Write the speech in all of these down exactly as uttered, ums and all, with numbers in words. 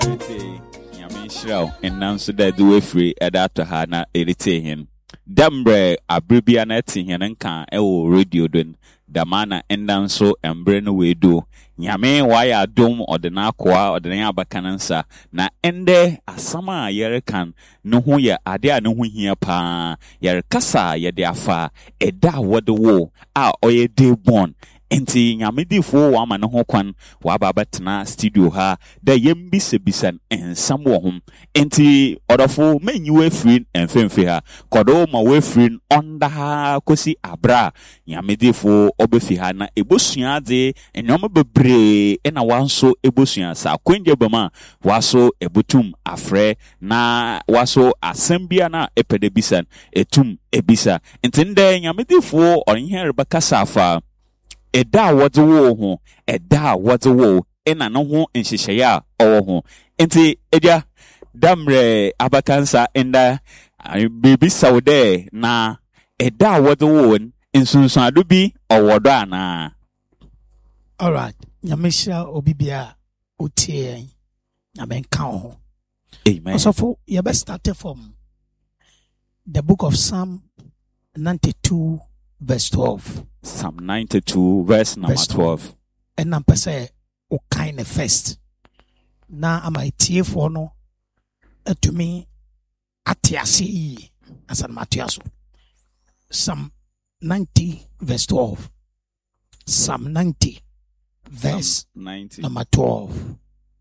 Shrow and Nancy that do a free adapter Hana editing. Dambre a bribianet in and can ewo radio dun. Damana and danso and brain we do. Yame why a dome or the Nakwa or the Nabacanansa. Na ende a summer yere can no who ya adea no who here pa. Yer kasa ya de afa. E da what the wo. Ah, or ye day born. Enti nyamedi fo wa ma ne ho kwan wa baba tena studio ha da yembise bisan ensam wo hom enti odofo menyiwe free enfemfe ha kodo ma we free onda ha kosi abra nyamedi fo obefi ha na ebosua de enyom bebre ena wanso ebosua sa kwenje bama waso ebutum afre na waso asembia na epede bisan etum ebisa enti nde nyamedi fo onhere bakasa afa Eda what the wo eda what the wo ena no ho nhyehyeye owo ho enti edia damre abakansa enda baby saude na eda what the wo nsunsun adu bi owodo ana. All right, nyamesha obibia otie nyamenka ho. Amen. So for you best start from the book of Psalm ninety-two verse twelve. Psalm ninety-two verse number verse twelve. And number say o kind first. Na am I tie for no to me atiasi as an matiaso. Psalm ninety verse twelve. Psalm ninety verse Psalm ninety number twelve.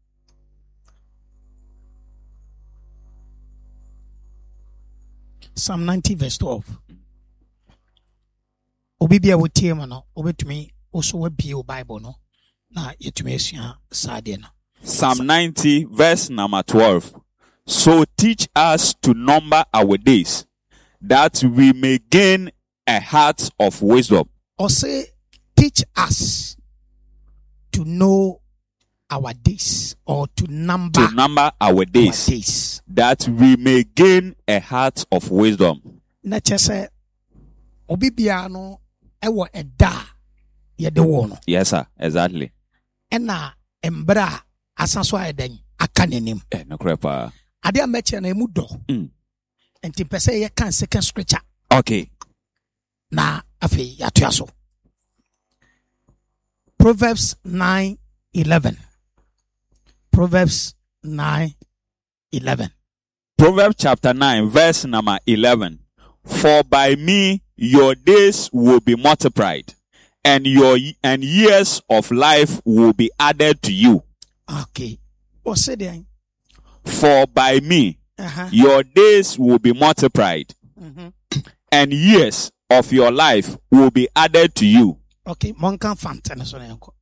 Psalm ninety verse twelve. Obibia wotie mo no obetumi also wabie o Bible no na yetumi asua sade no. Psalm ninety verse number twelve. So teach us to number our days, that we may gain a heart of wisdom. Or say teach us to know our days, or to number to number our days, our days. That we may gain a heart of wisdom. Na chese obibia no ewo eda ye de wo no. Yes sir, exactly. Ena embra asaso aden aka nenim. Eh no crepa. Ade ameche na emu do. Mm. Enti pese ye kan second scripture. Okay. Na afi yatoaso. Proverbs nine eleven. Proverbs nine eleven. Proverbs chapter nine verse number eleven. For by me your days will be multiplied, and your and years of life will be added to you. Okay. What's it then? For by me uh-huh. your days will be multiplied, mm-hmm. and years of your life will be added to you. Okay, monka fantana so yanko.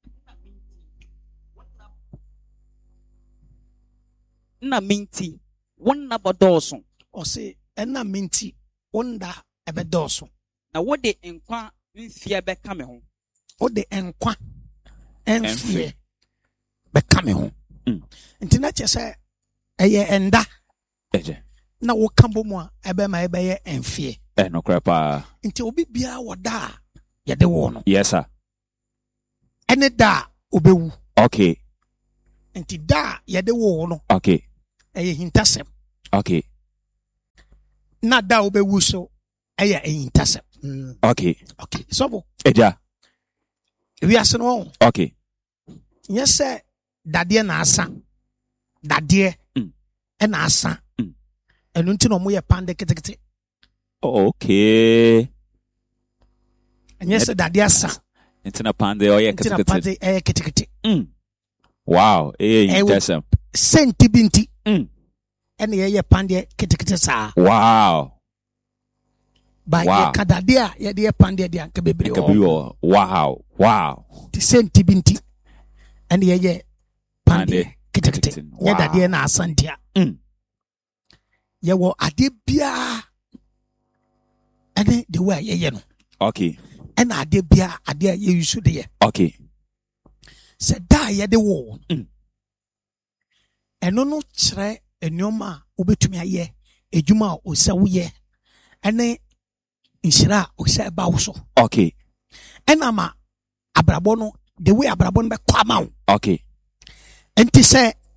Na minti wonna bodoso. O say na minti wonna ebedoso. Na wo de enkwa mfie beka me ho. O de enkwa enfie beka me ho. Nti na chese eye enda. Eje. Na wo kambo mu a ebe ma ebe ye enfie. Eh no crepa. Nti obi bia woda ye de wo no. Yes sir. Ene da obewu. Okay. Nti da ye de wo no. Okay. Eye hintasem. Okay. Na da obewu so eye hintasem. Mm. Okay. Okay. So bo. Eja. We are no. Okay. Yes sir. Dadie na asa. Dadie. Mm. E na asa. Mm. Enu nti no mo ye pande ketekete. Okay. Yes sir, dadie asa. Nti na pande o ye ketekete. Nti na pande e ketekete. Mm. Wow. Eh hintasem. Senti binti. Mm. Ene ye ye pande ketekete sa. Wow. Ba wow. ye kadade a ye de pande de anka bebre o. Wow. Wow. Ti senti binti. Ene ye ye pande ketekete. Ye dade na asantia. Mm. Ye wo ade bia. Ene de wa ye ye no. Okay. Ene ade bia ade a ye yusu de ye. Okay. Se da ye de wo. Mm. Eno no kire enioma obetumi aye ejuma osa wo ye. Ene inshira osa ba wo so. Okay. Ena ma abrabo no the way abrabo no be kwama wo. Okay. Enti se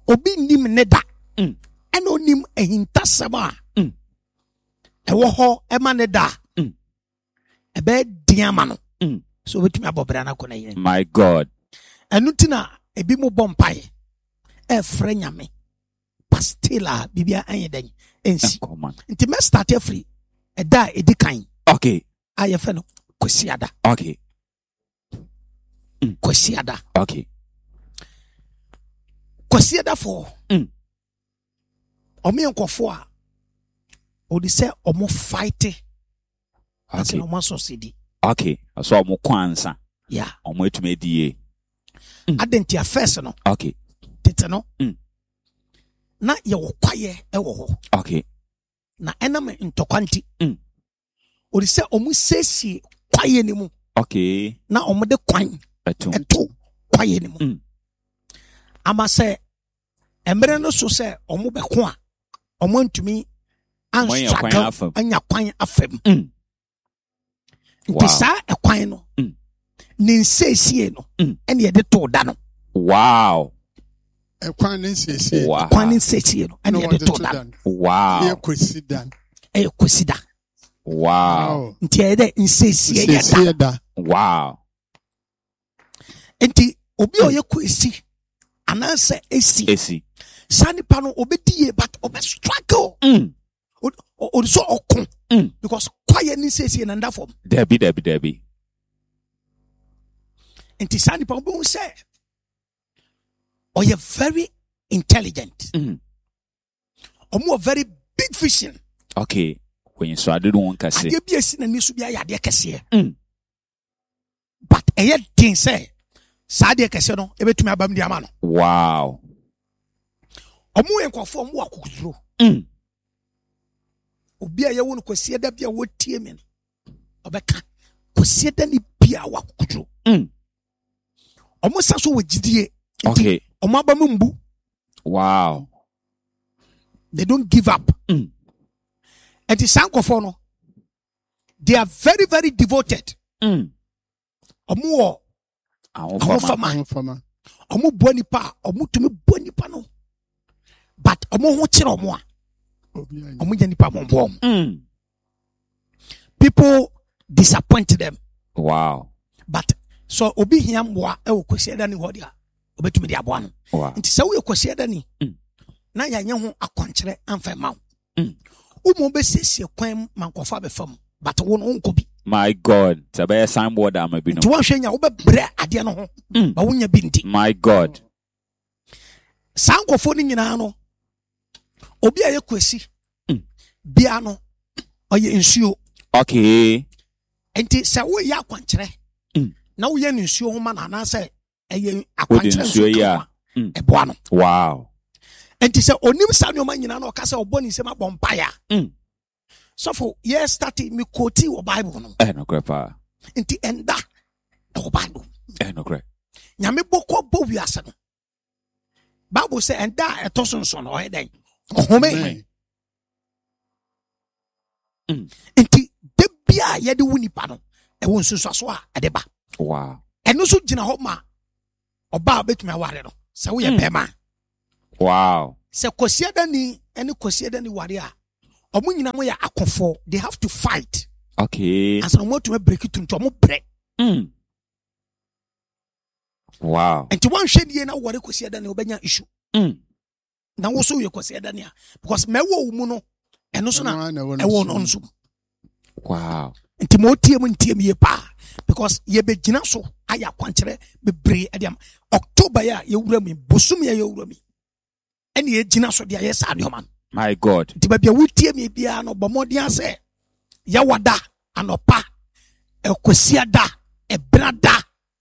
obi nim ne da Mm. ɛna onim ehintasɛm a Mm. ɛwɔ hɔ ɛma ne da Mm. ɛbɛyɛ den ama no Mm. so obetumi abɔ bra na kɔ na yɛ My God. ɛno ti na ebi mo bɔ mpaeɛ ɛfrɛ nyame pastel a bibia ɛnyɛ dɛn ɛnsi Come on. nti mɛ start afiri ɛda a ɛdi kan Okay. a yɛfɛ no kwasiada Okay. kwasiada Okay. kwasiadafoɔ Mm. ɔmo yɛ nkɔfoɔ a ɔde sɛ ɔmo fight Okay. asɛ ɔmo asɔsidi Okay. So ọmụ kwansa. ya Ọmụ etumi edi ye. adanti afɛs no Okay. tete no Mm. na yɛwɔ kwaeɛ ɛwɔ hɔ Okay. na ɛnam ntɔkwa nti Mm. ɔde sɛ ɔmo siesie kwaeɛ no mu Okay. na ɔmo de kwan Etum. ɛto kwaeɛ no mu Mm. ama sɛ mmerɛ no so sɛ ɔmo bɛko a ɔmo ntumi Wɔanya kwan anstruggle afam. anya kwan afam Mm. nti Wow. saa ɛkwan no Mm. ne nsiesie no Mm. ɛne yɛde too da no Wow. ɛkwan ne nsiesie Wow. kwan ne nsiesie no na ɛne wɔde yɛde too to da da no no Wow. ɛyɛ kwasi da ɛyɛ kwasi da Wow. nti ɛyɛ dɛ nsiesie yɛ da nsiesie da Wow. nti obi a ɔyɛ kwasi anaasɛ esi Esi. saa nipa no obɛdi yie but ɔbɛ struggle Mm. ɔde so ɔko Mm. because kwaeɛ ne nsiesie na nda fam Debi, debi, debi. nti saa nipa wobɛhu sɛ ɔyɛ very intelligent Mm. ɔmo wɔ very big vision Okay. When you saw the one can say. adeɛ bi esi n'ani so bi ayɛ adeɛ kɛseɛ Mm. but ɛyɛ den sɛ saa adeɛ kɛseɛ no ebɛtumi aba mu de ama no Wow. ɔmo yɛ nkɔfoɔ ɔmo wɔ akokoduro Mm. obi a yɛwɔ no kwasiɛ da bi a wɔtie mi no ɔbɛka kwasiɛ da ne bi a wɔ akokoduro Mm. ɔmo sa so wɔ gyidie nti Okay. ɔmo aba mu mbu Wow. they don't give up Mm. nti saa nkɔfoɔ no they are very very devoted Mm. ɔmo wɔ Ahofama. ahofama ahofama ɔmo bua nipa a ɔmo tumi bua nipa no but ɔmo ho kyerɛ ɔmo a obi ayɛ ɔmo nyɛ nipa mo bɔ ɔmo Mm. people disappoint them Wow. but so obi hia mboa ɛwɔ kwasiɛ da ne hɔ de a obetumi de aboa no Wow. nti sɛ woyɛ kwasiɛ da ni Mm. na yɛanyɛ ho akɔnkyerɛ amfa ma wo Mm. womu bɛsiesie kwan ma nkɔfo abɛfa mu but wo no wonkɔ bi My God. Sabaya signboard ama nti bino. woanhwɛ nya wobɛbrɛ adeɛ no ho Mm. ma wonya bi nti My God. saa nkɔfoɔ no nyinaa no obi a yɛ kwasi Mm. bia no ɔyɛ nsuo Okay. nti sɛ woyɛ akwankyerɛ Mm. na woyɛ no nsuo ho ma no anaasɛ ɛyɛ Wode akwankyerɛ nsuo yi nsuo a. ka ho Mm. a ɛboa no Wow. nti sɛ onim saa nneɔma nyinaa na ɔka sɛ ɔbɔ ne nsɛm abɔ mpaeɛ a Mm. sɔfo yɛ start me koti wɔ bible no Eh, no crap. Eh, nti ɛnda ɛwɔ bible no crap. nyame bɔkɔ bɔ wiase no bible sɛ ɛnda a ɛtɔ so nso no ɔyɛ dɛn ɔhome Amen. nti da bia a yɛde wo nipa no ɛwɔ nsunsuaso a ɛde ba Wow. ɛno nso gyina hɔ ma ɔbaa a bɛtumi aware no sɛ woyɛ Mm. bɛrima a Wow. sɛ kɔsia dani ne kɔsia dani ware a ɔmo nyinaa mo yɛ akɔfoɔ they have to fight Okay. ansa na ɔmo atumi abreki to nti ɔmo brɛ Mm. Wow. nti woanhwɛ nie na woware kɔsia dani wobɛnya issue Mm. na wo so woyɛ kɔsia dani a because ma ɛwɔ wo mu no ɛno so na Ɛno ara na ɛwɔ no ɛwɔ so. no nso mu. Wow. nti ma otie mu ntie mu yie paa because yɛbɛgyina so ayɛ akwankyerɛ bebree ɛde ama october yi a yɛwura mu yi, bosom yi a yɛwura mu yi, ɛne yɛgyina so de ayɛ saa nneɔma no My God. nti baabi a wotie mu yi biara no bɔ mmɔden sɛ yɛwɔ da anɔpa ɛkɔsia da ɛbena da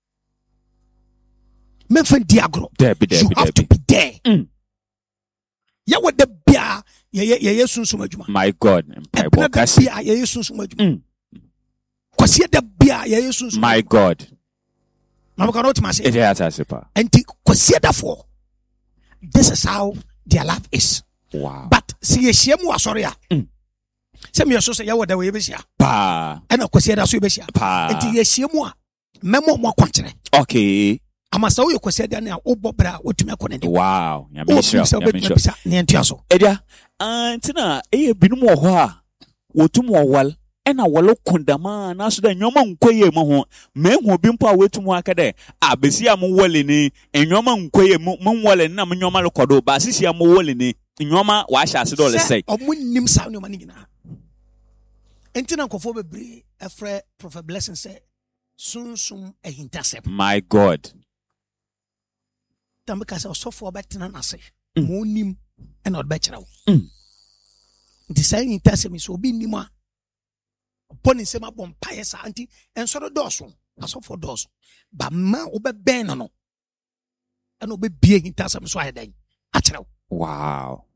memfa ndi agorɔ Debi, you debi, have to debi. be there Mm. yɛwɔ da biara yɛyɛ yɛyɛ sunsum adwuma My God. ɛbena Mpaebɔ da kɛse. biara yɛyɛ sunsum adwuma Mm. kɔsia da biara yɛyɛ sunsum My God. mamaka no wotumi ase It is as pa. nti kɔsia dafoɔ this is how their life is Wow. but sɛ yɛhyia mu wɔ asɔre a Mm. sɛ meyɛ so sɛ yɛwɔ da wɔ yɛbɛhyia Pa. ɛna kɔsia da so yɛbɛhyia Pa. nti yɛhyia mu a mɛmɔ mo akwankyerɛ Okay. amasa wo yekose dia na wo bobra wotumi akone de wow o nyame fi so hyira be nyame hyira bisa ne entua so edia antina eye binum wɔ hɔ a wotum wɔwal ɛna wɔlo kondama na so da nyoma nkoye mo ho mehu bi mpo a wetum aka dɛ a besi a mo wole ni nyoma nkoye mo mo wole na mo nyoma lekodo ba sisi a mo wole ni nyoma wa hya ase dole sɛ o munnim sa nyoma ni gina entina nkofo bebre efre prophet blessing say sunsum ahintasep my god tambeka sɛ ɔsɔfo ɔbɛtena n'ase mo nim ɛna ɔbɛkyerɛ wo Mm. nti saa ahintasep so obi nim a ɔbɔ ne nsɛm abɔ mpaeɛ saa nti ɛnsɔre dɔɔso asɔfo dɔɔso ba ma wobɛbɛn no no ɛna wobɛbie ahintasep so ayɛ dɛn akyerɛ wo wow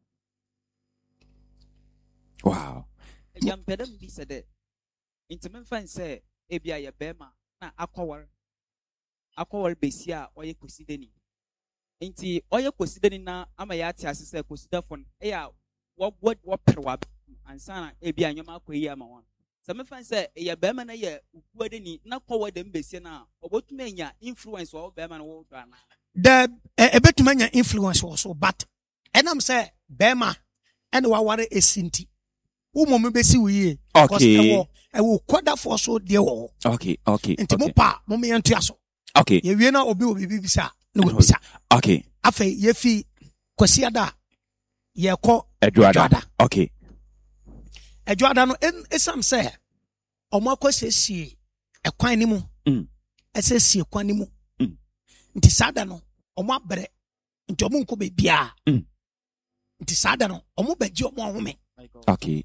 wow yampɛdɛ bi sɛ dɛ nti memfa sɛ ebi a yɛ bɛrima na akɔware akɔware besi a ɔyɛ kosidani nti ɔyɛ kosidani na ama yɛ ate ase sɛ kosidafo no ɛyɛ a wɔwɔ wɔpere wa ansa na ebi a nyɔma akɔ yi ama wɔn sɛ memfa sɛ ɛyɛ bɛrima na yɛ ukuadani na kɔware dɛm besi na ɔbɛtumi anya influence wɔ bɛrima no wɔ do ana the ɛbɛtumi anya influence wɔ so but ɛnam sɛ bɛrima ɛne waware esi nti wo mɔmɔ bɛsi wo yie okay ɛwɔ ɛwɔ kɔdafoɔ so deɛ wɔ hɔ okay okay nti mo okay pa mo me yɛntoa so okay yɛwie na obi wɔ biribi bisa na wɔbisa okay afei yɛfi kwasiada a yɛkɔ Adwoada okay adwoada no ɛn- ɛsiam sɛ ɔmo akɔ siesie ɛkwan ne mu Mm. ɛsiesie kwan ne mu Mm. nti saa da no ɔmo abrɛ nti ɔmo nkɔ beebiara Mm. nti saa da no ɔmo bɛgye ɔmo ahome okay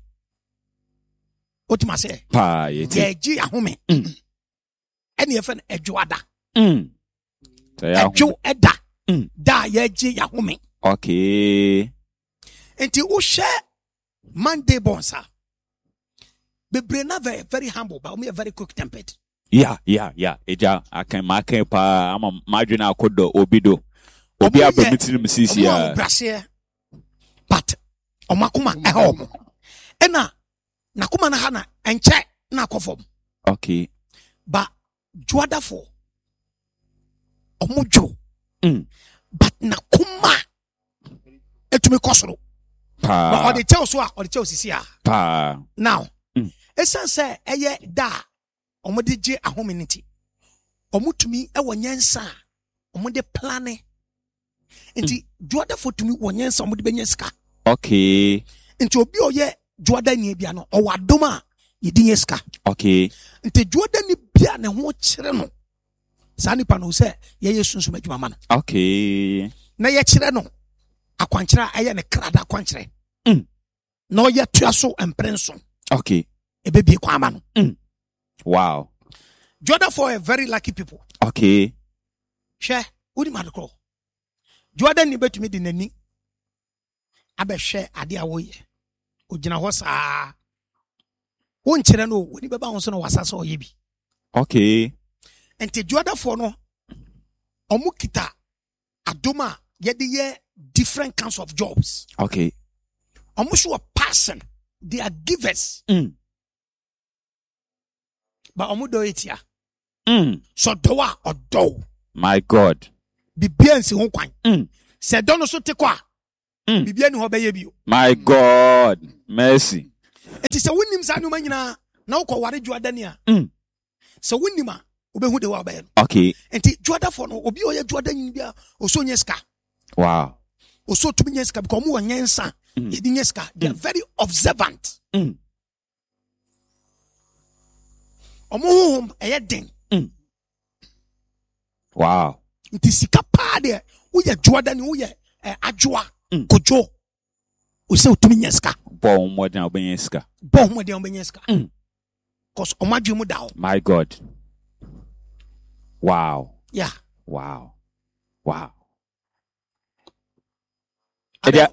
wotuma sɛ pa yeti yɛgye ahome Mm. ɛne yɛfɛ no adwoada mm sɛ ya adwo ɛda Mm. da a yɛgye yahome okay nti wohyɛ monday bonds a bebree na very very humble but ɔmo yɛ very quick tempered yeah yeah yeah eja akan ma kan pa ama madwena akodo obi do obi Ɔmo yɛ- abamiti nim sisi ɔmo a a wɔbraseɛ but ɔmo akoma ɛha ɔmo ɛna n'akoma no ha na ɛnkyɛ na akɔ fam okay ba dwoadafo ɔmo dwo mm but n'akoma etumi kɔ soro but pa ɔde kyɛw so a ɔde kyɛw sisi a pa now Mm. esan sɛ ɛyɛ da a ɔmo de gye ahome ne ti ɔmo tumi ɛwɔ nyansa a ɔmo de plane nti dwoadafo tumi wɔ nyansa a ɔmo de bɛnya sika okay nti obi a ɔyɛ dwoada ni bia no ɔwɔ adom a yɛdi nyɛ sika okay nti dwoada ni bia ne ho kyerɛ no saa nipa no sɛ yɛyɛ sunsum adwuma ma no okay na yɛkyerɛ no akwankyerɛ a ɛyɛ ne krada akwankyerɛ Mm. na ɔyɛ tua so mpere nso okay ɛbɛbie kwan ama no wow dwoadafoɔ yɛ very lucky people okay hwɛ wonim ade korɔ dwoada ni bɛtumi de n'ani abɛhwɛ ade a woyɛ ogyina hɔ saa wonkyerɛ no o w'ani bɛba ho so na wasa sɛ ɔyɛ bi okay nti dwoadafoɔ no ɔmo kita adom a yɛde yɛ different kinds of jobs okay ɔmo so wɔ passion they are givers mm but ɔmo dɔ etia mm sɛ ɔdɔ a ɔdɔ wo my god bibia nsi ho kwan mm sɛ dɔ no so te kɔ a Mm. bibia ni hɔ bɛyɛ bio my god mercy nti sɛ wonim saa nneɛma nyinaa na wokɔ ware dwoada ni a mm sɛ wonim a wobɛhu de wɔ wobɛyɛ no okay nti dwoadafoɔ no obi a ɔyɛ dwoada nyini bi a ɔsɛ ɔnyɛ sika wow ɔsɛ ɔtumi nyɛ sika because ɔmo wɔ nyansa Mm. yɛde nyɛ sika they are very observant mm ɔmo honhom ɛyɛ den wow nti sika paa deɛ woyɛ dwoada ni woyɛ eh, adwoa Mm. kodwo ɔsɛ ɔtumi nyɛ sika bɔ mmɔden a wobɛnya sika bɔ ho deɛ ɔbɛnyɛ sika Mm. because ɔmo adwe mu da hɔ my god wow yeah wow wow Edia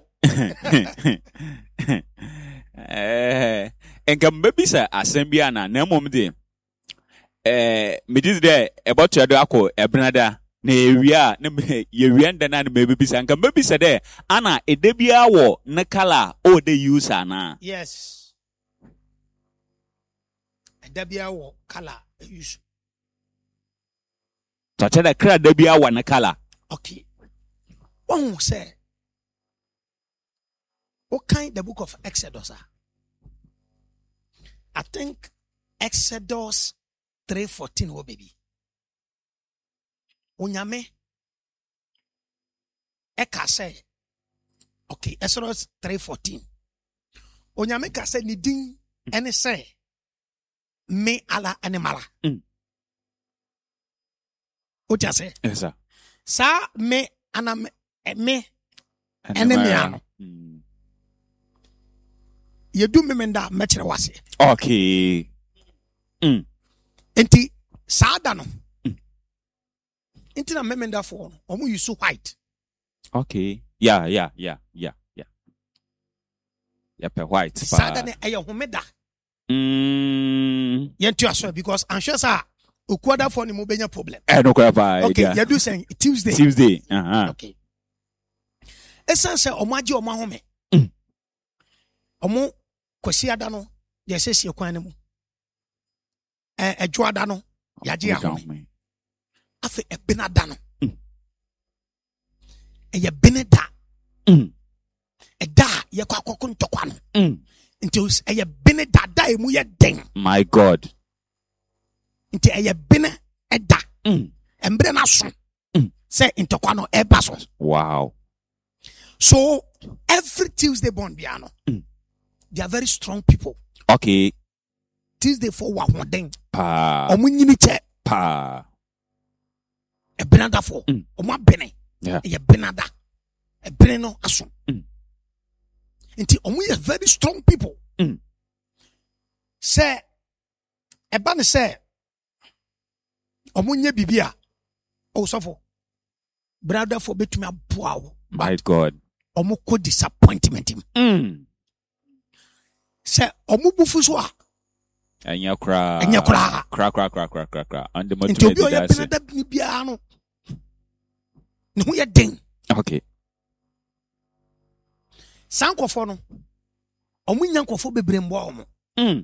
eh enka mbebisa asɛm bi ana na mmom de eh medi de ɛbɔto ɛdo akɔ ɛbenada na ewia na yewia nda na na mbebisa nka mbebisa de ana edebia wɔ ne kala o de use ana yes ɛda biara wɔ kala use So tell the crowd there be a one color. Okay. One will say, what kind the book of Exodus? I think Exodus three fourteen. Oh baby. Onyame. Eka say. Okay, Exodus three fourteen. Onyame ka say ni din ene say me ala animala. Mm. What you say? Yes, sir. Sa me ana me me ene me ano. Ye do me menda mechere wase. Okay. Mm. Enti sa da no. Mm. Enti na me menda for omo use white. Okay. Yeah, yeah, yeah, yeah, yeah. Yeah, per white. Sa da ne eye homeda. Mm. Yen to aso because I'm sure sir Okwada for ni mo benya problem. Eh no kwapa. Okay, you do saying Tuesday. Tuesday. Uh-huh. Okay. Esan say omo agi omo ahome. Mm. Omo kwasi ada no ye sesie kwan ne mu. Eh adwo ada no ya gi ahome. Afi ebena da no. Mm. Eye beneda. Mm. Eda ye kwa kokko ntokwa no. Mm. Nti eye beneda da emu ye den. My God. Nti eye bene eda. Mm. Embre na so. Mm. Say ntokwa no eba so. Wow. So every Tuesday born piano, mm. they are very strong people. Okay. Tuesday for what one thing. Pa. Omunyini che. Pa. E benada for. Mm. Omwa bene. Yeah. E benada. E bene no aso. Mm. Nti omu is very strong people. Mm. Say e ba ne say omunye bibia. O sofo. Brother for betumi aboa wo. My God. Omu ko disappointment him. Mm. Say omu bufu so a. Enya kra. Enya kra. Kra kra kra kra kra kra. And the motive. Nti obi o ye benada ni bia no. Ne ho ye den. Okay. Sankofo no. Omu nyankofo bebre mbo omo. Mm.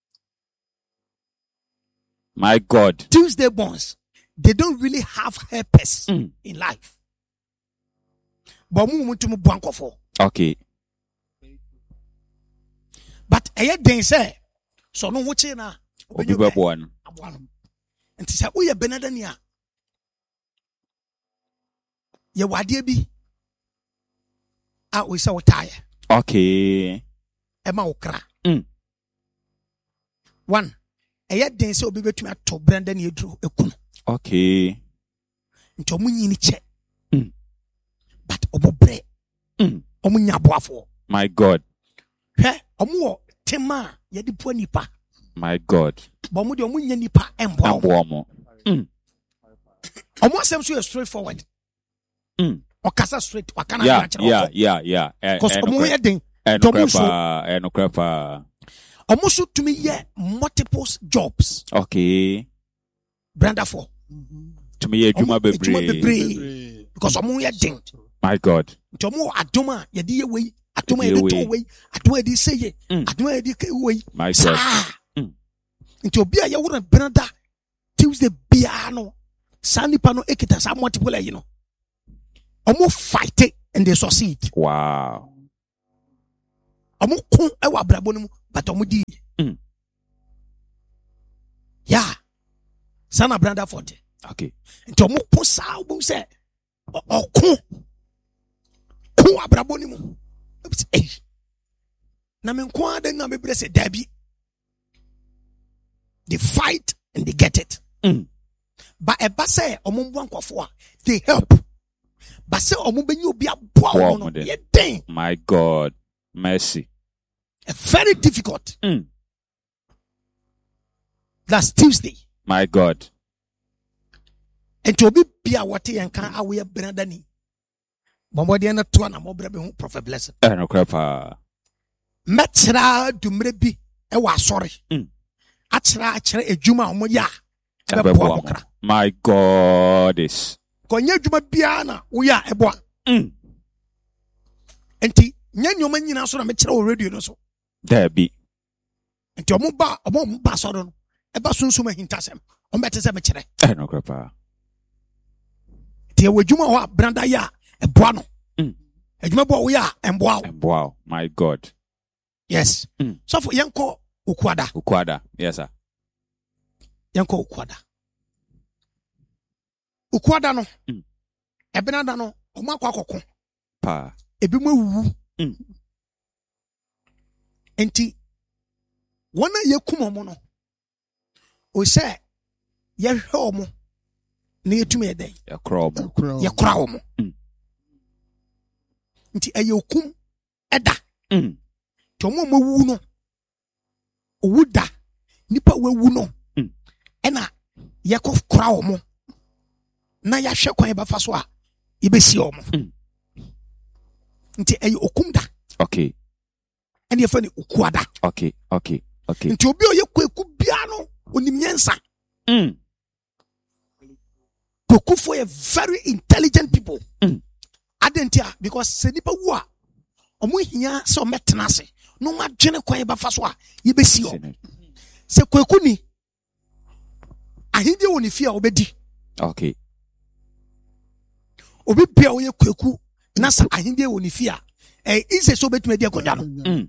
My God. Tuesday borns, they don't really have purpose mm. in life. But mu muntu mu buankofo. Okay. But eye den say so no ho che na obi bebo no. Nti say wo ye benada ni a. Ye wade bi. Ah we say wotaya. Okay. Ema okra. Mm. One. Eye den say obi betumi ato branda na eduru ekunu. Okay. Nti omunyini che. Mm. But obobre. Mm. Omunya boafo. My God. Hwe omo tema ye di po nipa. My God. But omo de omunya nipa embo. Embo mo. Mm. Omo asem so straightforward. Mm. Okasa straight wakana yeah, yeah, yeah, yeah, yeah. Because omo ye den. Eno krepa, eno krepa. Omo so to me ye multiple jobs. Okay. Branda for. To me ye juma bebre. Juma bebre. Because omo ye den. My God. To omo adoma ye di ye we. Adoma ye di to we. Adoma ye di say ye. Adoma ye di ke we. My God. Mm. Nti obi a ye wona branda Tuesday bia no. Sani pa no ekita sa multiple you know. Omo fight it and they succeed. Wow. Omo kun e wa brabo no but omo di. Mm. Yeah. Sana branda forte. Okay. Nti omo kun sa obo se okun. Kun wa brabo ni mu. Eh. Na men kun ade na me bre se dabi. They fight and they get it. Mm. But e ba say omo mbo ankofo a they help. But say omo benyi obi aboa no ye den. My God. Mercy. A very difficult. Mm. That's Tuesday. My God. And to be bia what and can away brandani. Bombodi na to na mo brebe hu prophet blessing. Eh no krepa. Metra dumre bi e wa sorry. Mm. Atra akere adwuma omo ya. My God is. Konye adwuma bia na wo ya eboa. Mm. Enti nya nyoma nyina so na me kire o radio no so. There be. Enti omo ba omo ba so no. E ba sunsum ahintasem. Omo bete se me kire. Eh no krepa. Nti ɛwɔ adwuma hɔ a branda yɛ a ɛboa no. Mm. Adwuma bɔ wo yɛ a ɛmboa wo. Wow, my God. Yes. Mm. So for yɛnkɔ Ukuada. Ukwada. Yes, sir. Yɛnkɔ Ukuada. Ukuada no. Mm. Ɛbenada no ɔmo akɔ akɔko. Pa. Ebi mo awuwu. Mm. Nti wɔn a yɛkum ɔmo no ɔsɛ yɛhwɛ ɔmo na yɛtumi yɛ dɛn Ya crop. Ɛkura yɛkora ɔmo. Mm. Nti ɛyɛ okum ɛda. Mm. Nti ɔmo a ɔmo awuwu no owu da nipa wawu no Mm. ɛna yɛkɔ kora ɔmo na yɛahwɛ kwan yɛbɛfa so a yɛbɛsi ɔmo. Mm. Nti ɛyɛ okum da Okay. ɛna yɛfɛ no Ukuada. Okay. Okay. Okay. Nti obi a ɔyɛ kwaku bia no onim nyansa. Mm. Kwakufo yɛ very intelligent people. Mm. Adentia because sɛ nipa wu a ɔmo hia sɛ ɔmɛtena ase na ɔmo adwene kwan yɛbɛfa so a yɛbɛsi ɔmo. Sɛ kwaku ni ahindie wɔ ne fie a ɔbɛdi. Okay. Obi bia ɔyɛ kwaku na sɛ ahindie wɔ ne fie a ɛyɛ ise so obɛtumi adi akɔdwa no. Mm.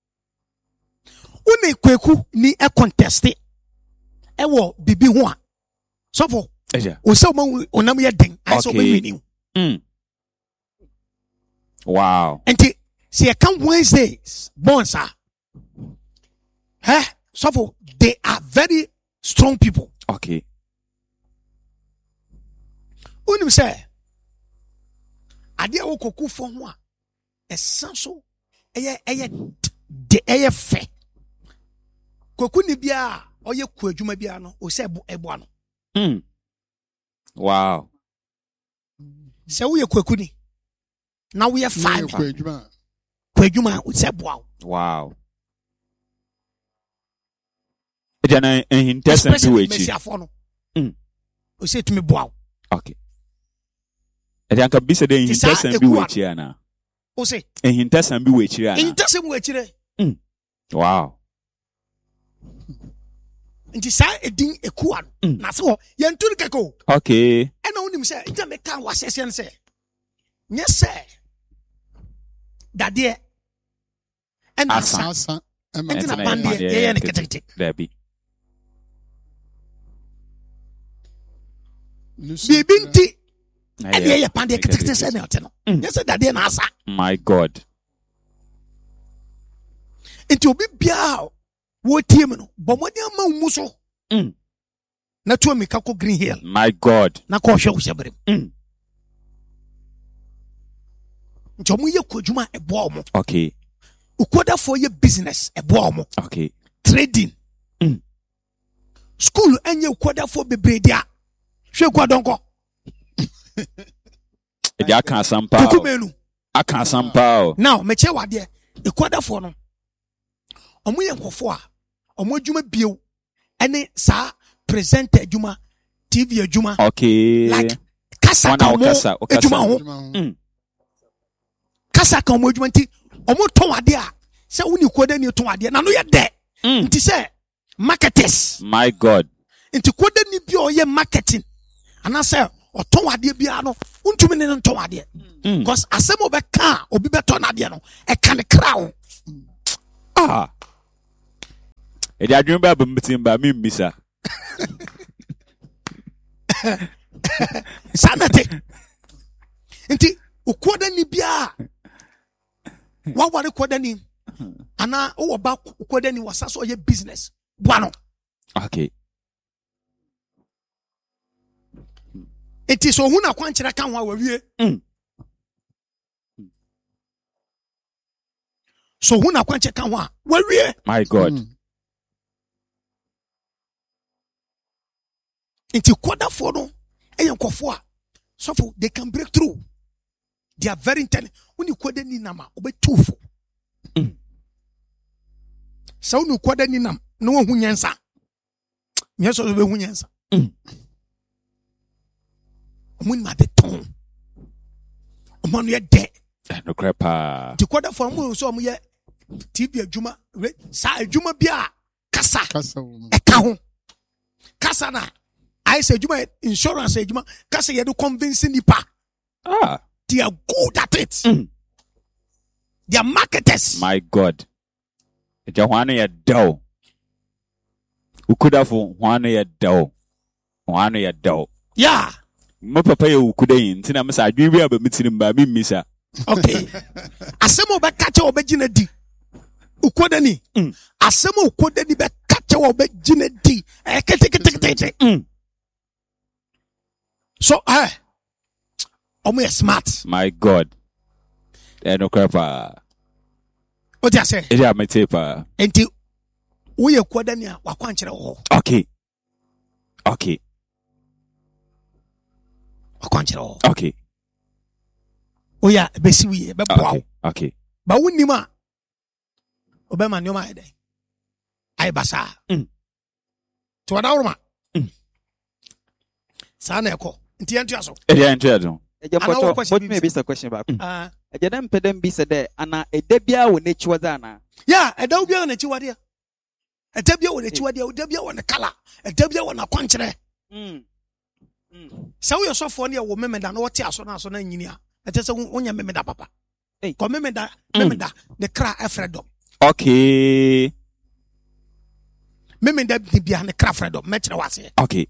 Wone kwaku ni ɛ conteste ɛwɔ bibi ho a sɔfo Eja. ɔsɛ ɔmo ɔnam yɛ den ayɛ sɛ Okay. ɔmo nwini. Mm. Wow. Nti sɛ yɛka Wednesdays bonds a hɛ sɔfo they are very strong people. Okay. Wonim sɛ adeɛ a wɔ kwakufo ho a ɛsa so ɛyɛ ɛyɛ de ɛyɛ fɛ. Kwaku ni bia a ɔyɛ ku adwuma bia no ɔsɛ ɛbo ɛboa no. Mm. Wow. Sɛ woyɛ kwaku ni na woyɛ Ɛkura five adwuma. ku adwuma a ɔsɛ ɛboa wo. Wow. Eja na ehinta bi Especially wechi. Mesiafoɔ no. Mm. Ɔsɛ tumi boa wo. Okay. Eja nka bisa de Ti saa ehinta bi ekuwa no. wechi ana. Ɔsɛ Ehinta bi wechi ana. ntasɛm wɔ akyire. Wow. Nti saa edin ekuwa no. Mm. Na sɛ hɔ yɛntu no kɛkɛ o. Okay. Ɛna wonim sɛ nta meka wɔ asɛsɛ no sɛ nyɛ sɛ dadeɛ ɛna Asa. asa. Asa. Ɛma Ɛnti na Ɛnti na bandeɛ bandeɛ yɛyɛ ne yɛ ketekete. Dabi. ne su- Biribi nti Na ɛne yɛ- yɛyɛ pandeɛ ketekete sɛ ne ɔte no. Mm. Nyɛ sɛ dadeɛ na asa. My God. Nti obi biara a wɔtie mu no bɔ mmɔden ama wo mu so Mm. na tu amika kɔ Green Hill My God. na kɔhwɛ wo hyɛbere mu. Mm. Nti ɔmo yɛ kɔ adwuma a ɛboa ɔmo. Okay. Ukwodafoɔ yɛ business ɛboa ɔmo. Okay. Trading. Mm. School ɛnyɛ ukwodafoɔ bebree di a hwɛ ukwadɔnkɔ Eja aka asampa. kuku o. menu. Aka asampa. o. Now mekyɛ wadeɛ ukwodafoɔ no ɔmo yɛ nkɔfoɔ a ɔmo adwuma bio ɛne saa presenter adwuma T V adwuma Okay. like kasa Wana ka ɔmo ɔkasa, ɔkasa. adwuma ho adwuma ho. Mm. kasa ka ɔmo adwuma nti ɔmo tɔn adeɛ a sɛ wone kwoda ni tɔn adeɛ na no yɛ dɛ Mm. nti sɛ marketers My God. nti kwoda ni bi a ɔyɛ marketing anaasɛ ɔtɔn adeɛ biara no wontumi ne no ntɔn adeɛ Mm. because asɛm a ɔbɛka a obi bɛtɔ n'adeɛ no ɛka ne kra ho. Ah. Eja adwene ba bambitim ba mi mbisa. Saa na te nti okwoda ni biara waware kwoda ni anaa wowɔ ba kwoda ni wasa so ɔyɛ business boa no. Okay. Nti sɛ ohun na kwankyerɛ ka ho a wawie Mm. so ohun na kwankyerɛ ka ho a wawie My God. Mm. nti kwodafoɔ no ɛyɛ nkɔfoɔ a sɔfo they can break through, they are very intelligent. Woni kwoda ni nam a ɔbɛtu fo Mm. sɛ woni kwoda ni nam na wɔn ho nyansa nyɛ sɛ ɔbɛhu nyansa. Mm. Ɔmo nim ade tɔn ɔmo ano yɛ dɛ No crap. ah. nti kwodafoɔ ɔmo nso ɔmo yɛ T V adwuma re- saa adwuma bi a kasa Kasa wɔ mu. ɛka ho kasa na I say juma insurance juma ka say you do convince nipa. Ah. They are good at it. Mm. They are marketers. My God. Eja hwane ya daw. Ukudafo hwane ya daw. Hwane ya daw. Yeah. Mo papa ye ukuda yin tina mesa adwiwi aba mitini mba mi misa. Okay. Asemo be kache obegina di. Ukoda ni. Mm. Asemo ukoda ni be kache obegina di. Eh kete kete kete. Mm. So eh omo smart. My God. Eh no krapa. What you say? Eja metepa. Enti wo ye koda ni a wakwankyere wo. Okay. Okay. Wakwankyere wo. Okay. Oya besi wiye be boa. Okay. Okay. Ba wonima obema nyoma ede. Ai basa. Mm. To wada uruma. Mm. Sa na eko. Nti yantu aso. Eja ento ado. Eja Ana wo photo, question but bi maybe a question back. Ah. Eja dem pedem bi said there, ana edebia wo ne chiwaza na. Yeah, e daw bia na chiwade. E dabia wo na chiwade, o dabia wo na kala. E dabia wo na kwankyere. Mm. Mm. Sa wo yosofo ne wo memeda na wo te aso na aso na nyini a. E te se wonya memeda papa. Hey. Ko memeda, memeda ne kra efredom. Okay. Memeda bia ne kra fredom, me kire wase. Okay.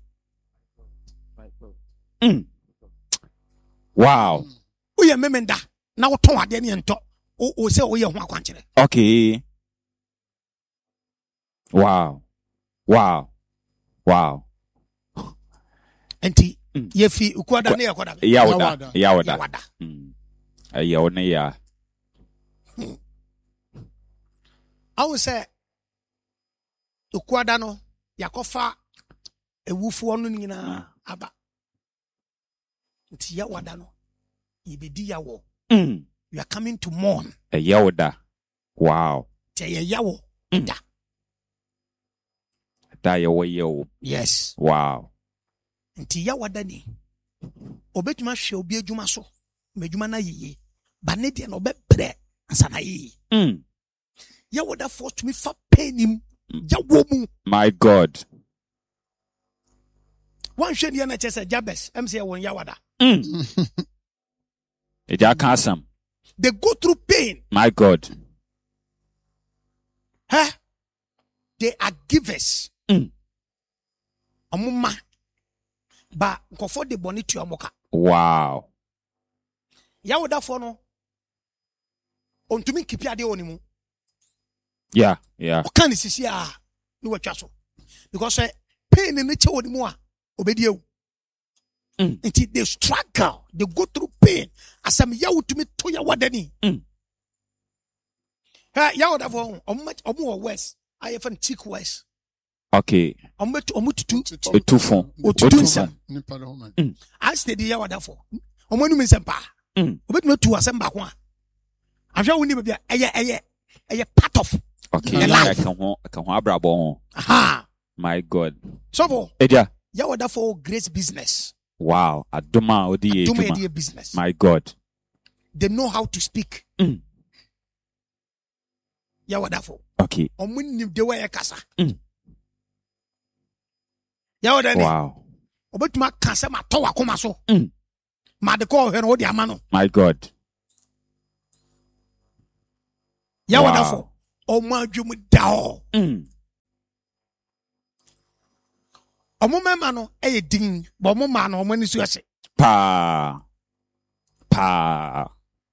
Mm. Wow. Wo ye memeda na wo ton ade ne ento. O o se wo ye ho akwankyere. Okay. Wow. Wow. Wow. Enti Mm. ye fi ukwada ne yakoda. Yawada. Yawada. Yawada. Yawada. Mm. Ayaw ne ya. Awu se ukwada no yakofa ewufu no nyina aba. Nti yawada no yebedi yawo. Mm. You are coming to mourn. Ayawada. Wow. Te ye yawo Mm. da. Da yawo yawo. Yes. Wow. Nti yawada ni obetuma hwe obi adwuma so. Medwuma na yiye. Ba ne de no bebre ansa na yiye. Mm. Yawada force to me fa penim. Yawo mu. My God. One hwe ne na chese Jabez, M C won yawada. Mm. Eja kasam. They go through pain. My God. Huh? They are givers. Mm. Amuma. Ba nkofo de boni tu amoka. Wow. Yawada for no. Ontumi kipi ade onimu. Yeah, yeah. Oka ni sisi a ni watwa so. Because eh, pain ni che onimu a obedi ewu. Mm. Until they struggle, they go through pain. Asam yawu tumi to yawada ni. Mm. Ha yawada for omu omu west. I have cheek west. Okay. Omu omu tutu. Etufon. Otutu nsam. Nipa de homa. I steady yawada for. Omu enu nsam pa. Mm. Obetumi tu asem ba ko a. Ahwa woni bia eye eye eye part of. Okay. The I life. can ho I can ho abrabo ho. Aha. My God. So for Eja. yawada for great business. Wow. Adoma odi Do ejuma. me business. My God. They know how to speak. Mm. Yawada for. Okay. Omu nim de way kasa. Mm. Yawada ni. Wow. Obetuma kasa ma to akoma so. Mm. Ma de ko he no de ama no. My God. Yawada Wow. for. Omu adwum da o. Mm. Omu mema no eye din, bo omu ma no omu ni so ase. Pa. Pa.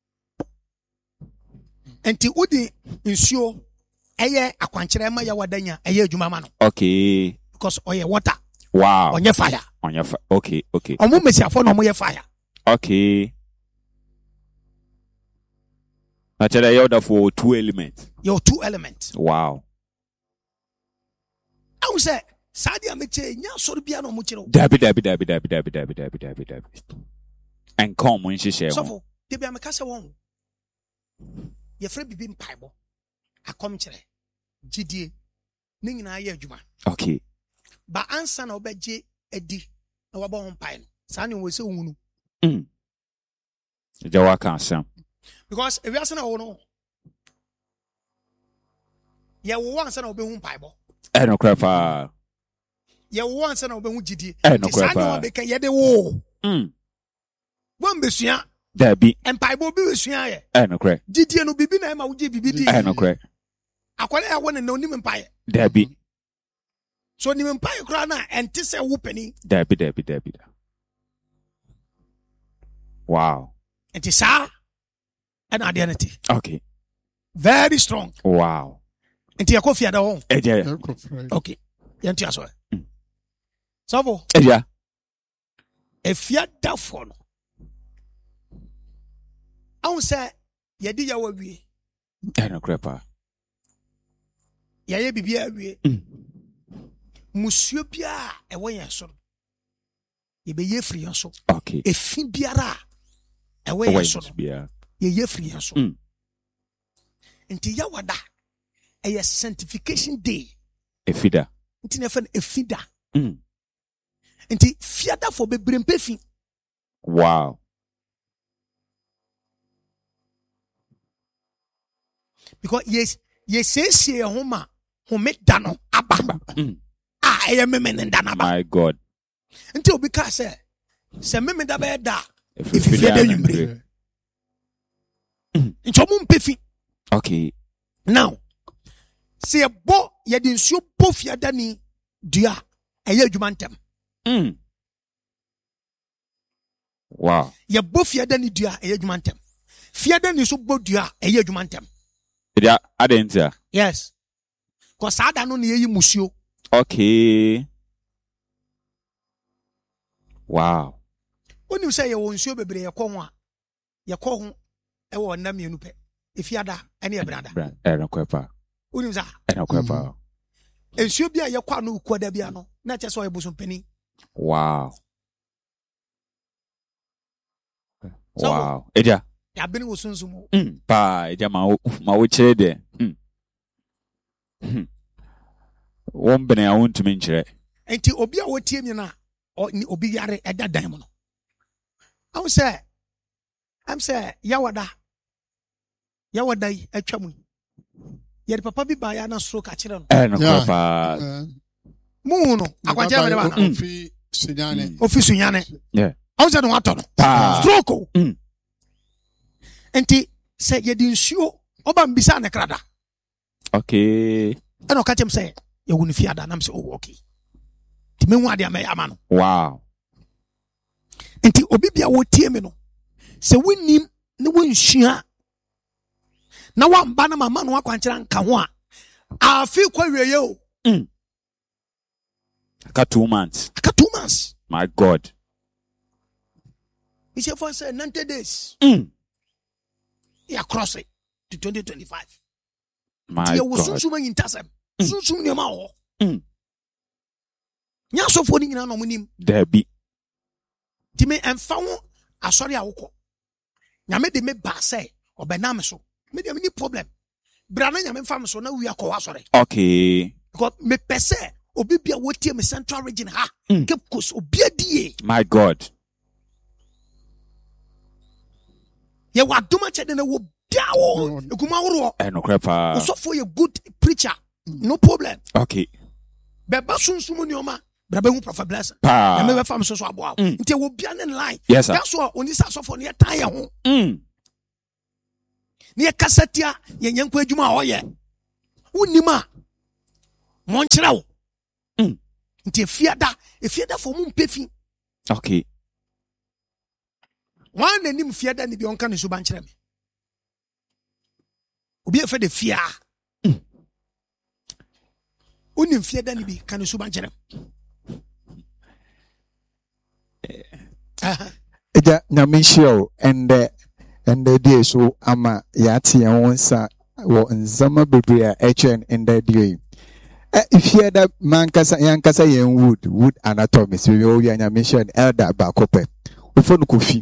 Enti udi nsuo eye akwankyere ma yawada nya eye adwuma ma no. Okay. Because oye water, Wow. onye fire. On your fa- okay, okay. Omu mesiafo no omu ye fire. Okay. Actually, you have for two elements. Your two elements. Wow. I would say Sadia meche nya sori bia no mu kire. Dabi, dabi, dabi, dabi, dabi, dabi, dabi, dabi, dabi. And come when she share. So for de bia me kase won. Ye frɛ bibi mpaibo. Akom kire. Gidie. Ne nyina ye adwuma. Okay. Ba ansa na obegye edi na wabɔ ho mpai no. Sa ne wo se ohunu. Mm. Jawa kan sam. Because if you ask na wo no. Ye wo ansa na obehu mpaibo. Eh no crap. ye wo ansa na obehu gidi Eh, no ti sa kwapa. na obeka ye de wo Mm. won besua Dabi. empaibo bi besua ye Eh, no correct. gidi no bibi na ma wo gi bibi di Eh, no correct. akwale ya won na onim empaye Dabi. so onim empaye kra na ente se wo pani Dabi, dabi, dabi. Wow. ente sa and identity Okay. very strong Wow. ente ya kofi ada ho Eja. okay yenti aso Mm. so Eja. efia da fo no awu se ye di ya wa wie Eh, no correct pa. ya ye bibia wie Mm. musuo bia e wo yen so ye be ye free so Okay. efi biara e wo Oh, yen so wait, yeah. ye ye free so Mm. nti ya wada e ye sanctification day Efida. nti na fa efida Mm. nti fiada fo be brempe fi Wow. because yes yes yes ye homa home da no aba Mm. a e ye meme ne da na aba My God. nti obi ka se se meme da be da Efida Efifida na nwumere. mbre. nti omo mpe fi Okay. now se ye bo ye de nsuo bo fiada ni dua e ye adwuma ntem Mm. Wow. ye bo fiada ni dua e ye adwuma ntem fiada ni so bo dua e ye adwuma ntem Eja, adentia. yes ko sada no na ye yi musuo Okay. Wow. onim say ye wo nsuo bebre ye kɔ ho a ye kɔ ho e wo na mienu pɛ efiada ene ye brada Brand. Eh, no correct pa. onim sa Eh, no correct pa. nsuo bia ye kɔ no ku da bia no na kyɛ sɛ ye bosom pani Wow. So- Wow. Eja. ya bene wo sunsum o. Mm. Pa, eja ma wo ma wo kyerɛ de. Mm. Mm. Wɔn bene a wontumi nkyerɛ. enti obi a wotie mi na o- ni obi yare ɛda dan mu no awu sɛ am sɛ yawada yawada yi atwa mu yɛde papa bi ba ya na soro ka kyerɛ no Eh, no Yeah. correct pa. mu no akwakyerɛ me de ba na Mm. Ofi Sunyane. ofi sunyane Yeah. awu sɛ no watɔ no Pa. stroke o. Mm. enti sɛ yɛde nsuo ɔba mbisa ne krada Okay. ɛna ɔka kyɛm sɛ yɛwo no fiada nam sɛ oh okay nti mehu adeɛ mɛyɛ ama no Wow. nti obi bia wɔtie me no sɛ wonim ne wonsua na wamba na mama no akwankyerɛ nka ho a afe kɔ wieɛ o Aka two months. aka two months My God. ɛsiɛfo sɛ ninety days Mm. yɛ cross it to twenty twenty-five My nti yɛwɔ God. sunsum anyintasɛm sunsum nneɛma wɔ hɔ Mm. nyɛ asɔfoɔ no nyinaa na ɔmonim Dabi. nti me ɛmfa ho asɔre a wokɔ nyame de me ba sɛ ɔbɛnam so me deɛ meni problem bra na nyame mfa me so na wia kɔ asɔre Okay. because mepɛ sɛ obi bia wɔtie me central region ha Mm. Cape Coast obi adie My God. yɛwɔ adom akyɛde na wɔ bia wɔ Mm. ekuma ahoroɔ Eh, no correct pa. ɔsɔfoɔ yɛ good preacher no problem Okay. bɛba sunsum nneɔma bra bɛhu prophet blessing Pa. nyame bɛfa me so so aboa wo Mm. nti ɛwɔ bia ne line Yes, sir. that's why oni sɛ asɔfoɔ no yɛtan yɛ ho Mm. ne yɛkasa tia yɛnyɛ nkɔ adwuma a ɔyɛ wonim a mɔnkyerɛ wo Mm. nti efiada efiada fo mu mpɛ fi Okay. wɔn n'anim fiada ne bi ɔnka ne so ba nkyerɛ me obi efe de fia Mm. wonim fiada ne bi ka ne so ba nkyerɛ me Aha. Eja nyame nhyia o ɛndɛ ɛndɛ die so ama yɛate yɛn ho nsa wɔ nzama bebree a ɛkyerɛ no ɛndɛ die yi. Ɛ ifiada mankasa yankasa yɛn wood wood anatomist bi ɔwia nyame nhyia no elder baako pɛ. Ofo no kofi.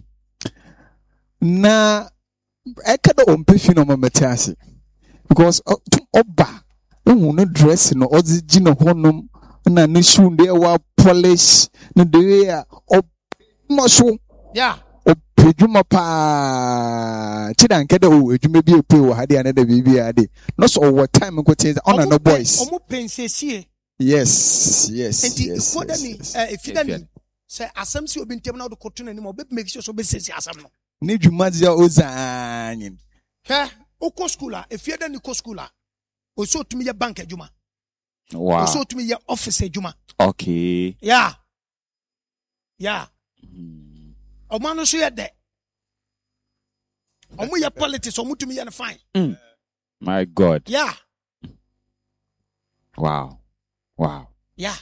Na ɛka dɛ ɔmpɛ fi na ɔma mɛte ase. Because ɔ- ɔba ehu no dress no ɔdze gyina hɔnom na ne shoe no ɛwɔ polish no the way a ɔma so yeah ɔpɛ adwuma paa kyerɛ anka dɛ ɔwɔ adwuma bi ɛpɛ wɔ ha de ana da biribi a de na sɛ ɔwɔ time nkote sɛ ɔna no boys ɔmo pensiesie Yes, yes, And yes. if yes, you yes. if you don't say asem si obi ntem na do koto nanim obi make sure so be sesi asem no. Ne dwumadze a ozanyin. Hwɛ okɔ school a if you don't go school a oso tumi yɛ bank adwuma. Wow. Oso tumi yɛ office adwuma. Okay. Yeah. Yeah. Mm. Ɔmo no so yɛ dɛ. Ɔmo yɛ politics ɔmo tumi yɛ no fine. Mm. My God. Yeah. Wow. Wow. Yeah.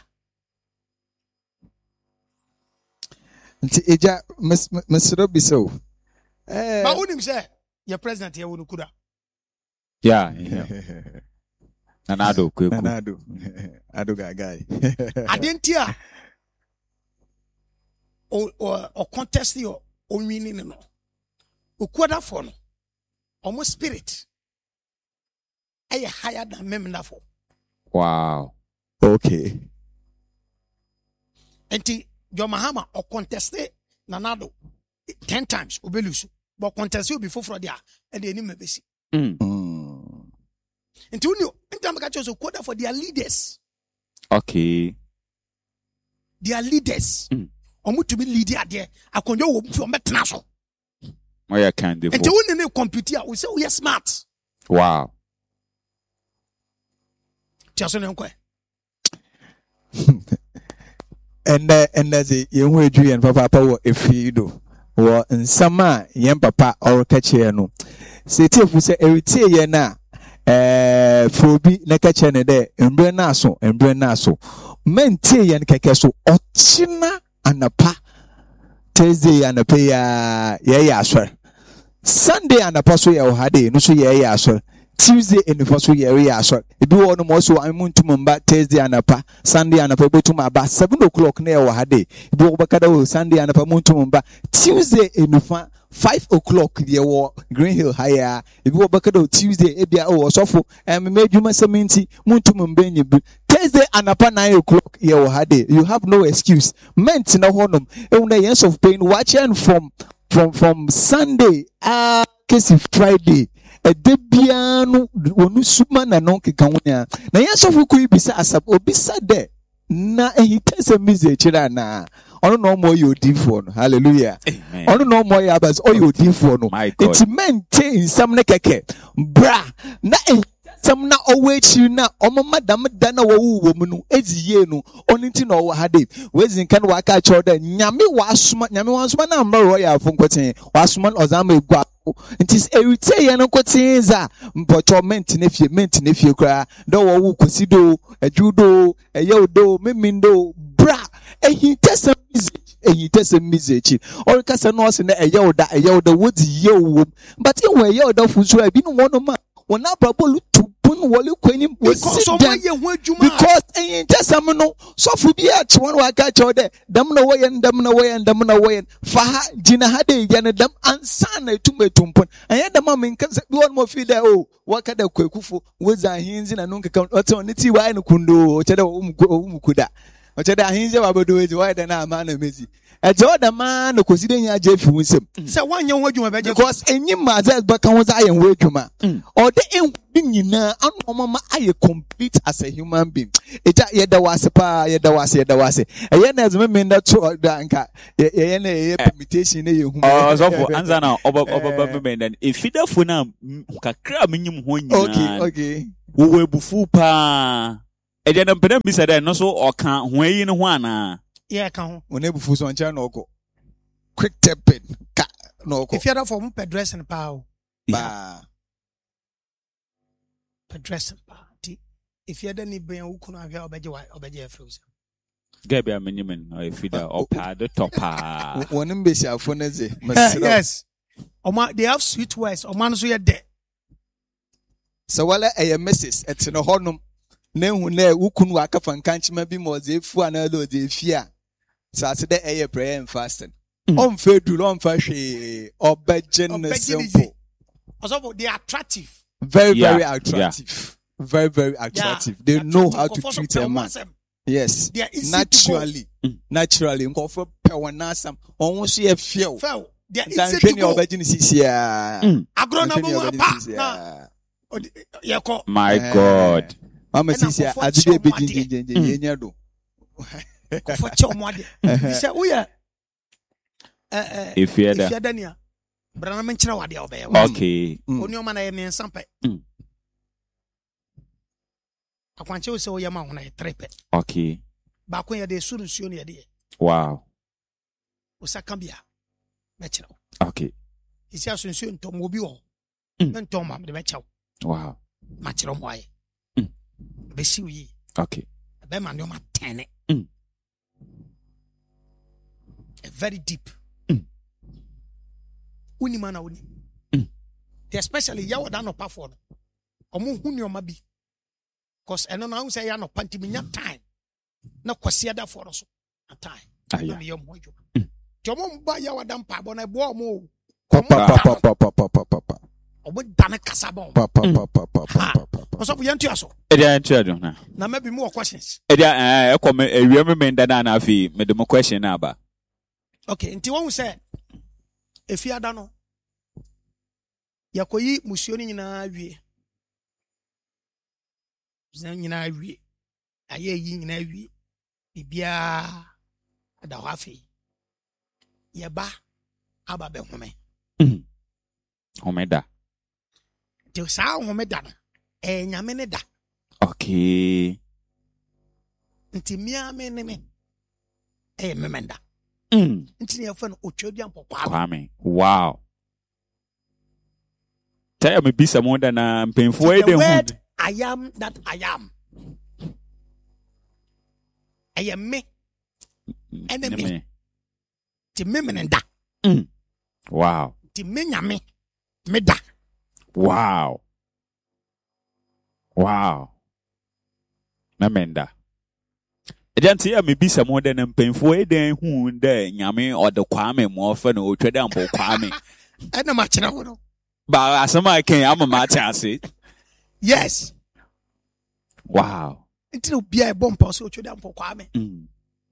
Nti eja mesro bi so. Eh. But unim say your president here wonu kuda. Yeah. yeah. Nanado kweku. Nanado. Ado guy. Adentia. O o o contest yo o winning no. O kwada for no. Almost spirit. Aye higher than memna for. Wow. Okay. Enti your Mahama or contest Nanado ten times obelusu. But contest you before for there and the enemy besi. Mm. Mm. Enti uni enti am so kwada for their leaders. Okay. Their leaders. Mm. Omo to be leader there. Akonjo wo fi o metena so. Why can't they? Enti uni ne computer we say we are smart. Wow. Tiaso ne nkwe. And uh, and as a young way and papa power if you do or in summer yen papa or catch ye no. Say if we say every tea ye na eh fobi na catch ye de embre na so embre na so men tea yen keke so ochina anapa Thursday anapa ya ye ya aswer Sunday anapa so ye ohade no so ye ya aswer Tuesday in the first year, yeah, so if you want to also I'm to Mumba Thursday and a Sunday and a paper to my bar seven o'clock near Wahade. If you walk Sunday and a moon to Mumba Tuesday in the five o'clock, the war Green Hill higher. If you walk Tuesday, Ebia or Sofo, and made you must minty moon to Mumba Thursday and upon nine o'clock, yeah, Wahade. You have no excuse. Meant no honum, and the years of pain watching from from from Sunday, ah, uh, case Friday. A debiano wonu suma na non keka wonya na yesofo ko ibisa asab obisa de na ehitese message ra na ono no mo yodifo no hallelujah ono no mo ya bas oyodifo no it maintain some ne keke bra na some na owechi na omo madam da na wo wo mu no eziye no oni nti na owo hade wezi nkan wa ka cho da nyame wa asoma nyame wa asoma na mro ya afo nkoten wa asoma ozama egua nti erite ye no kotinza mpocho ment na fie ment na fie kra do wo wo kosido ajudo eyodo memindo bra ehintesa message ehintesa message or kasa no se na eyoda eyoda wodi yewo but e wo eyoda fusu abi no wono ma wona brabolu tupun wole kwani because someone ye ho adwuma because ehintesa me no so fu bi a che won wa ka che ode dam na wo ye dam na wo ye dam na wo ye fa ha jina ha de ye ne dam ansa na etum etumpon anya dam ma min kan bi won mo fi da o waka da kwekufo woza hinzi na nunka kan ote on ti wa ne kundo o che da o mu kuda o che da hinzi wa bodo ezi wa da na ama na mezi eje o da ma na koside nya je fi wunsem se wanye ho adwuma be je because enyi ma za ba kan wo za ayen ho adwuma o de en nyina anu ma aye complete as a human being eja ye da wase pa ye da wase ye da wase eye na ezme me nda to da nka ye na ye permutation na ye hu oh so for anza na oba oba me nda efidafo na kakra menyim ho nyina okay okay wo ebufu pa eje na mpena bisa da no so oka ho yi ne ho ana ye ka ho one ebufu so ncha na oko quick tapping ka na oko if you are for mo dressing pa o ba dressing party if you don't need ben ukunu ahwe obeje wa obeje afuse gabi amenyimen o efida opa the topa wonim besi afo na ze yes oma they have sweet words oma no so ye de so wala eye message etino honum na hu na ukunu akafa nkanchima bi mo ze fu ana lo ze fia so se de eye prayer and fasting on fe du on fa hwe obeje na simple also they are attractive. Very, yeah, very attractive. Yeah. Very, very attractive. Yeah, they know how to treat a man. Yes. Naturally. Mm. Naturally. Nkofo pe wanasam. Onwo so ye feel. Feel. They are easy to go. Mm. Agrona bo pa. My God. Mama Ɛna sisi nkɔfoɔ adi kyɛ de ɔmo be adeɛ. jin jin jin yenya do. Nkɔfoɔ kyɛ ɔmo adeɛ. Bi sɛ woyɛ ɛɛ Efiada. efiada ni a bra na me nkyerɛ wo adeɛ a wobɛyɛ. Okay. Mm. Onneɔma na yɛ mmiɛnsa pɛ. Mm. Akwankyɛ wo sɛ woyɛ ma wo na yɛ tere pɛ. Okay. Baako yɛde esuru nsuo ne yɛde yɛ. Wow. Osaka bia mɛkyerɛ wo. Okay. Esi aso nsuo ntɔm obi wɔ hɔ. Mm. Mentɔm ma mede bɛkyɛ wo. Wow. Makyerɛ mo ayɛ. Mm. Bɛsi wo yi. Okay. Ɛbɛma nneɔma tɛne. Mm. Very deep. Mm. Unima na uni. Mm. Especially ya wada no pa for no. Omo hu nneɔma bi. Cause eno na hu say ya no panti minya time. Na kwasi ada for so. Na time. Aya. Na me yom ho adwuma. Mm. Ti omo mba ya wada mpa bo na ebo omo. Pa pa pa pa pa pa pa pa pa. Omo dane kasa bon. Pa pa pa pa pa pa pa pa. Oso fu yentu aso. Edia ntwa na. Na maybe more questions. Edia eh ekọ me ewia me menda na na afi me de mo question na aba. Okay, nti won say efiada no yakoyi musuo ni nyina wie. Zan nyina wie. Aye yi nyina wie. Bibia da ho afi. Yeba aba be home. Mhm. Homeda. Te sa home da no. E nyame ne da. Okay. Nti mia me ne me. E memenda. Mm. Nti ne yafa no otwodi ampokwa. Kwame. Wow. Tell me bisa mo da na mpemfo e The de word hu. I am that I am. I am me. Enemy. Ti me menenda. Mm. Wow. Ti me nyame. Me da. Wow. Wow. Namenda. Ejanti ya mebisa mo de na mpemfo e de hu de nyame ode Kwame mo fa na otwede ampo Kwame. Ena ma kira wo no. Ba asema ken ama ma ase. Yes. Wow. Nti no bia e bompa so otwede ampokwa me. Mm.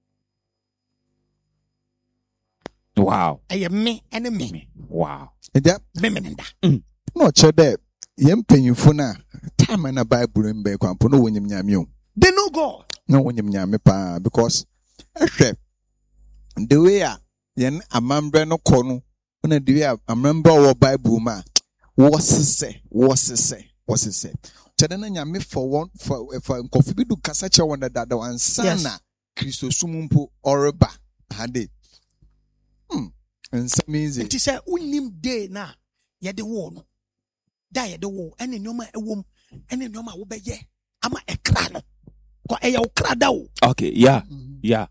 Wow. I am me ene me. Wow. Edia Me menenda. no che de ye mpanyimfo na time na Bible mbe kwampo no wonyim nyame o. They know God. No wonyim nyame pa because ehwe the way a yen amambre no kɔ no na the way a amambre wo Bible ma wosese wosese wosese tede na nyame for one for for nkofi bi du kasa che won da da ansana Kristo sumumpo oreba hade hmm nsamize Nti say unim day na ye de wo no. Da ye de wo ene nyoma ewom ene nyoma wo beye ama ekra no. Ko eya wo kra da wo. Okay, yeah. Yeah.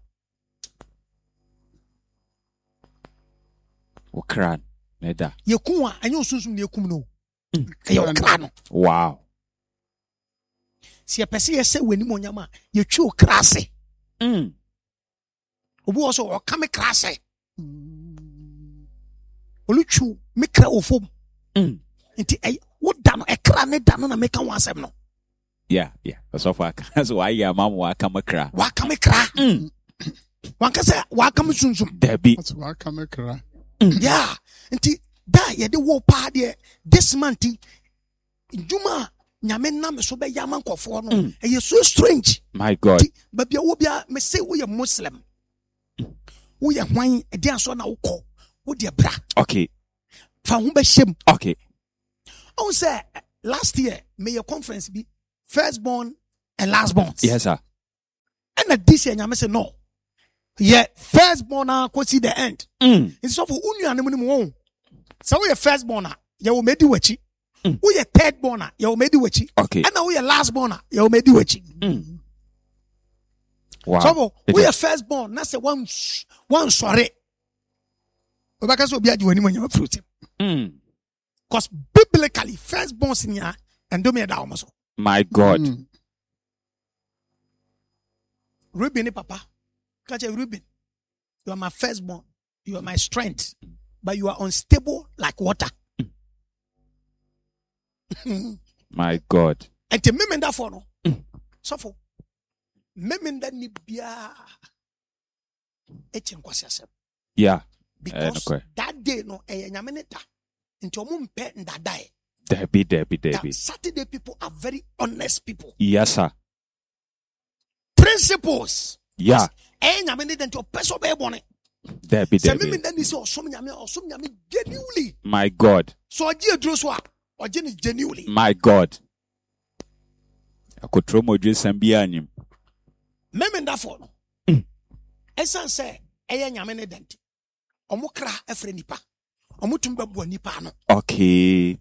Okran. Meda. Ye kun a enye osunsum ne ekum no. Eya wo kra no. Wow. Si ye pese ye se weni mo nyama ye twi o kra ase. Mm. Obi wo so o ka me kra ase. Oluchu me kra ofom. Mm. Nti ay wo da no ekra ne da no na me ka wo asem no. Yeah, yeah. So far, so why ya mama wa kamakra. Wa ka me kra. Mm. Wan ka se wa ka me sunsum. Debbie. That's why I come cry. Yeah. Nti da ye de wo pa de this man ti juma nyame na me so be yama nkofo no. E ye so strange. My God. Nti ba bia wo bia me say wo ye Muslim. Wo ye hwan e dia so na wo kɔ. Wo de bra. Okay. Fa ho be hyem. Okay. On say last year me your conference be firstborn and lastborn. Yes, sir. And this year nyame say no. Yeah, firstborn na go see the end. Mm. It's so for unu anu mu won. So we firstborn na ye wo medi wachi. Mm. We thirdborn na ye wo medi wachi. Okay. And now we lastborn na ye wo medi wachi. Mm. Wow. So It we is- firstborn na say one one sorry. Obaka so obi adi wani mo nyama fruit. Mm. Because biblically firstborn sinya and do me da omo so. My God. Mm. Ruben ni papa. Catch a Ruben. You are my firstborn. You are my strength. But you are unstable like water. My God. And to me that for no. So for me that ni bia echen kwasi asem. Yeah. Because okay. that day no e nyame ne da. Nti omo mpe ndadae. Debbie, Debbie, That Debbie. Saturday people are very honest people. Yes, sir. principles. Yeah. Eh, nyame ne denti opeso be bone. There be there Se me be. me dani se osom nyame osom nyame genuinely. My God. So oji edro so a oji ne genuinely. My God. Akotro mo dwe sam bia anyim. Me me ndafo no. Esan se eye nyame ne denti. Omo kra efre nipa. Omo tum be bo nipa no. Okay.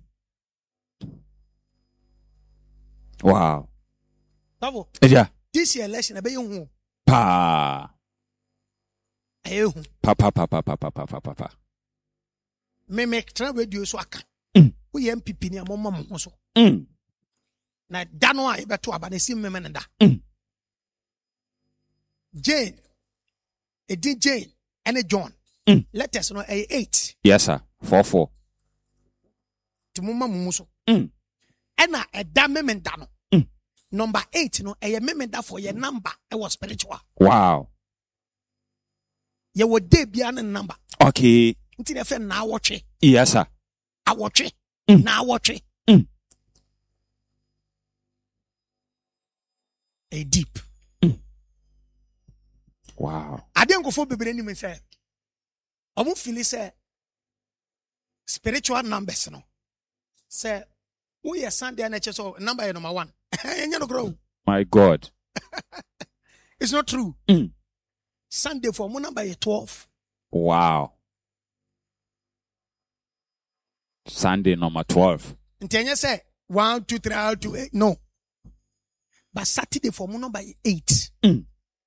Wow. Bravo. Yeah. This year election e be hu. Pa. Aye hu. Pa pa pa pa pa pa pa pa pa. Me me tra radio so aka. Mm. Wo ye M P P ni amoma mo ho so. Mm. Na da no a e beto aba na sim me me ne da. Mm. Jane. Edi Jane and John. Mm. Letters no a eight. Yes sir. Four four. To mama mumu so. Mm. Ena eda memenda no. Mm. Number eight no eye memenda for your number e was spiritual. Wow. Ye wo day bia ne number. Okay. Nti na fe na awotwe. Yes sir. Awotwe. Mm. Na awotwe. Mm. A deep. Wow. Ade nkofo bebere ni me say. Omo feel say spiritual numbers no. Say who ye Sunday na che so number is number one. Enye no grow. My God. It's not true. Mm. Sunday for mo number is twelve. Wow. Sunday number twelve. Ntenye say one, two, three, out to eight. No. But Saturday for mo number is eight. Mm.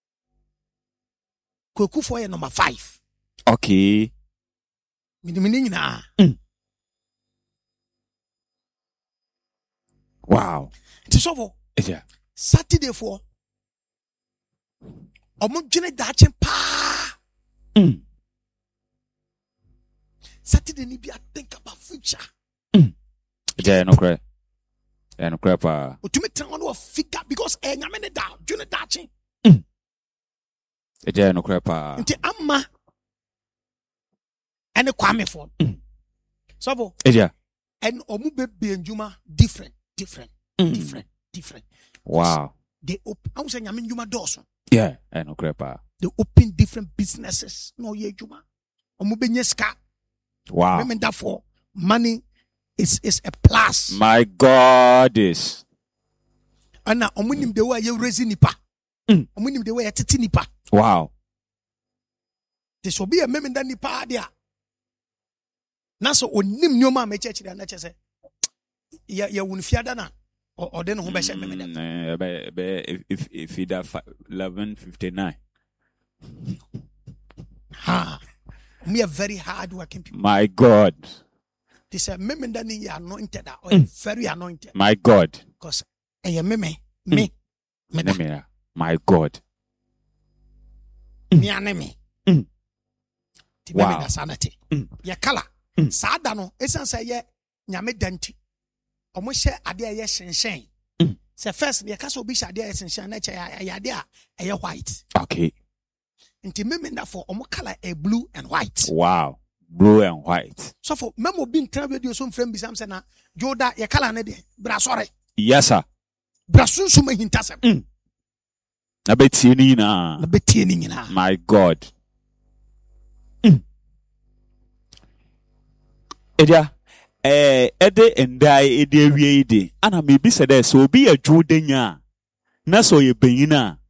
Kweku for ye number five. Okay. Mini mini nyina. Mm. Wow. Ti so for Yeah. Saturday for omo dwene dache pa. Mm. Saturday ni bia think about future. Mm. Yeah, no cry. Yeah, no cry pa. Otumi tell on a figure because e nyame ne da dwene dache. Yeah, no cry pa. Nti amma ene kwame for. Mm. So for Yeah. and omo be be njuma different, different, Mm. different, different. Wow. They open I say nyame njuma doors. Yeah, yeah, no cry pa. They open different businesses. No ye juma. Omo be nyeska. Wow. Remember that for money is is a plus. My God is. And now omo nim the way you raise nipa. Mm. Omo nim the way you titi nipa. Wow. This will be a member that nipa there. Na so onim nyoma me church there na chese. Ya ya wunfiada na or or den ho be she member there. Mm, eh, be- be- if if if that eleven fifty-nine. Ha. We are very hard working people. My God. This a member that ni anointed or Mm. very anointed My God. because eh me me me me da Let me, uh, My God. me ane me. Mm. Ti me Wow. da sanity. Mm. Ye kala. Mm. Sada no esan say ye nyame danti. Omo hye ade a ye hyenhyen. Mm. Say first ye kasa obi hye ade a ye hyenhyen na che ya ade a ye white. Okay. Nti me me da for omo color a blue and white. Wow. Blue and white. So for memo bin tra radio so frame bi sam say na joda ye color ne de bra sorry. Yes, sir. Bra sunsu ma hintasem. Mm. Na betie ni na. Na betie ni nyina. My God. Mm. Edia, eh, ede endai ede awie ide. Ana me bi se de so obi adwo denya. Na so ye benyina.